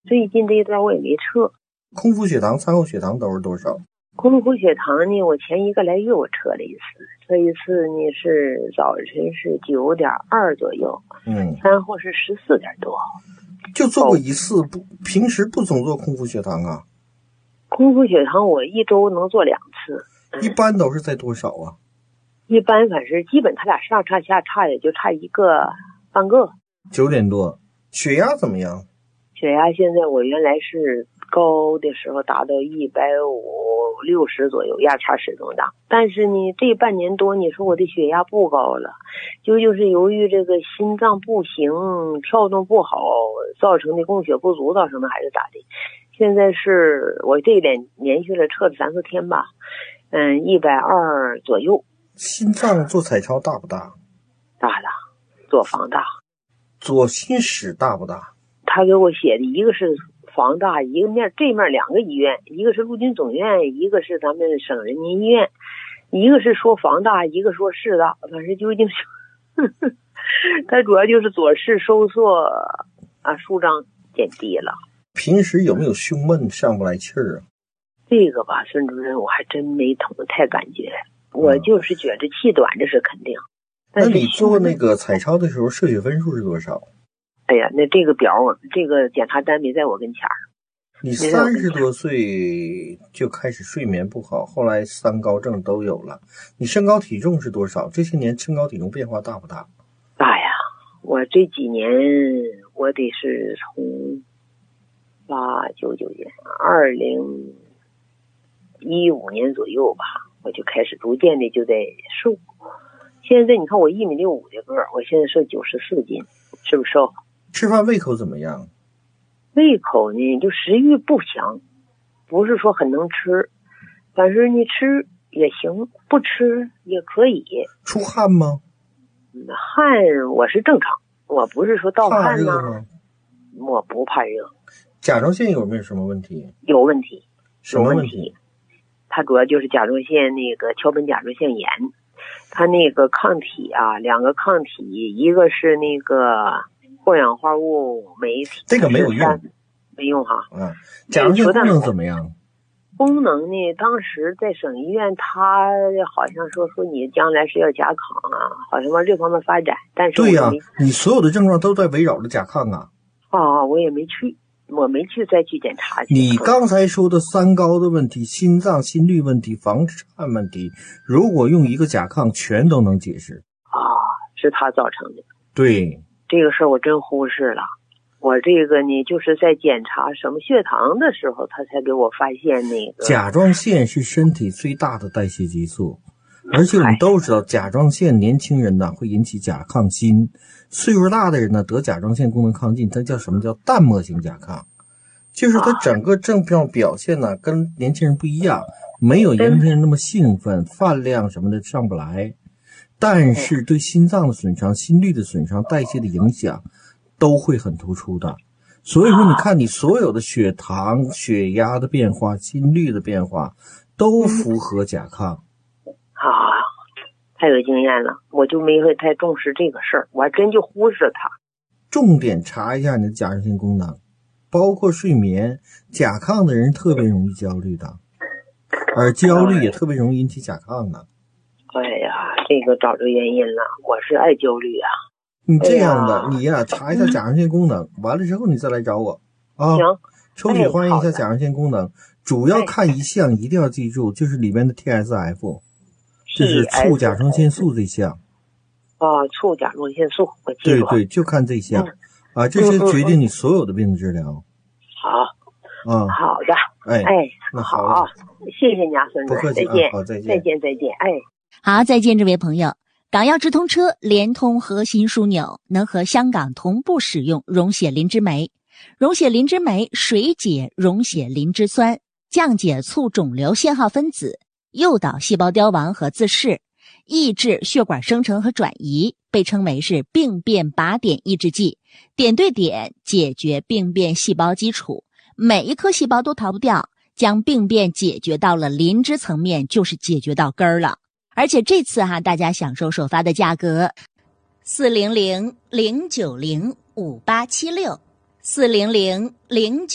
最近这一段我也没测。 空腹血糖、餐后血糖都是多少？ 空腹血糖呢，我前1个来月我测了一次呢是早晨是9.2左右，餐后是14点多。 就做过一次，平时不总做空腹血糖啊？ 空腹血糖我1周能做2次。 一般都是在多少啊？ 一般反正基本他俩上差下差也就差1个半个。 9点多。血压怎么样？ 血压现在我原来是高的时候达到150左右，压差始终大。但是呢，这半年多你说我的血压不高了，就是由于这个心脏不行，跳动不好造成的供血不足造成的还是咋的？现在是我这连续了测了3、4天吧，120左右。 心脏做彩超大不大？ 大，做房大。 左心室大不大？ 他给我写的一个是房大，一个面这面2个医院，一个是陆军总院，一个是咱们省人民医院，一个是说房大，一个说室大，反正究竟是他主要就是左室收缩舒张减低了。 平时有没有胸闷上不来气儿啊？ 这个吧，孙主任我还真没太感觉，我就是觉着气短这是肯定。 那你做那个彩超的时候摄血分数是多少？ 哎呀，那这个表这个检查单没在我跟前儿。 你30多岁就开始睡眠不好，后来3高症都有了。你身高体重是多少？这些年身高体重变化大不大？ 大呀，我这几年我得是从89年2015年左右吧，我就开始逐渐的就在瘦。现在你看我1.65米的个儿，我现在瘦94斤，是不是瘦？ 吃饭胃口怎么样？ 胃口呢，就食欲不强，不是说很能吃，反正你吃也行，不吃也可以。 出汗吗？ 汗我是正常，我不是说盗汗怕热吗？ 我不怕热。 甲状腺有没有什么问题？ 有问题。 什么问题？ 它主要就是甲状腺那个桥本甲状腺炎，它那个抗体啊，2个抗体，一个是那个过氧化物酶体， 这个没有用， 没用哈。 甲状腺功能怎么样？ 功能呢？当时在省医院，他好像说你将来是要甲亢啊，好像往这方面发展。但是对呀，你所有的症状都在围绕着甲亢啊。 我也没去，我没去再去检查去。 你刚才说的3高的问题，心脏心律问题，房颤问题，如果用一个甲亢全都能解释。 是他造成的。 对， 这个事儿我真忽视了。我这个呢，就是在检查什么血糖的时候，他才给我发现那个甲状腺是身体最大的代谢激素，而且我们都知道甲状腺年轻人呢会引起甲亢心，岁数大的人呢得甲状腺功能亢进，它叫什么叫淡漠型甲亢，就是它整个症状表现呢跟年轻人不一样，没有年轻人那么兴奋，饭量什么的上不来，但是对心脏的损伤、心律的损伤、代谢的影响都会很突出的。所以说你看你所有的血糖、血压的变化、心率的变化都符合甲亢。 太有经验了，我就没会太重视这个事儿，我还真就忽视它。 重点查一下你的甲状腺功能，包括睡眠。甲亢的人特别容易焦虑的，而焦虑也特别容易引起甲亢的。 哎呀，这个找着原因了，我是爱焦虑啊。 你这样的，你呀查一下甲状腺功能，完了之后你再来找我啊。 行， 抽血化验一下甲状腺功能，主要看一项一定要记住，就是里面的 TSF， 就是促甲状腺素这项。 促甲状腺素，我记住了。 对，就看这项这些决定你所有的病的治疗。 好，好的， 那好， 谢谢你啊，孙主任，再见， 好，再见， 好，再见，这位朋友。港药直通车联通核心枢纽，能和香港同步使用溶血磷脂酶。溶血磷脂酶水解溶血磷脂酸，降解促肿瘤信号分子，诱导细胞凋亡和自噬，抑制血管生成和转移，被称为是病变靶点抑制剂，点对点解决病变细胞基础，每一颗细胞都逃不掉，将病变解决到了磷脂层面，就是解决到根儿了。而且这次大家享受首发的价格400-090-5876，400-090